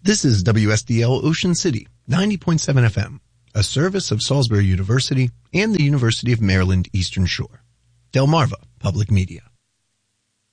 This is WSDL Ocean City, 90.7 FM, a service of Salisbury University and the University of Maryland Eastern Shore. Delmarva Public Media.